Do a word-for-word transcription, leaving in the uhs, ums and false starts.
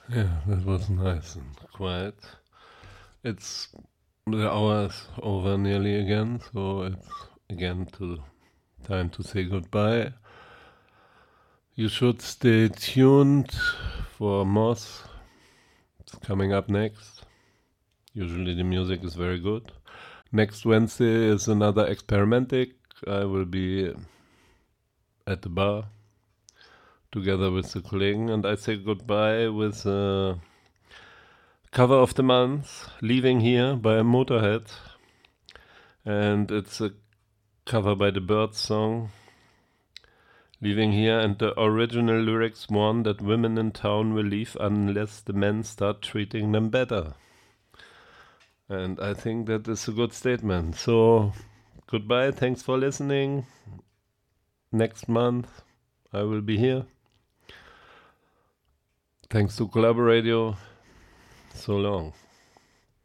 Yeah, that was nice and quiet. It's the hour is over nearly again, so it's again to time to say goodbye. You should stay tuned for Moss. It's coming up next. Usually the music is very good. Next Wednesday is another Experimentic. I will be at the bar together with the Kollegen, and I say goodbye with a cover of the month, Leaving Here by Motorhead. And it's a cover by the Birds song, Leaving Here, and the original lyrics warn that women in town will leave unless the men start treating them better. And I think that is a good statement. So, goodbye, thanks for listening. Next month, I will be here. Thanks to Collaboradio. So long.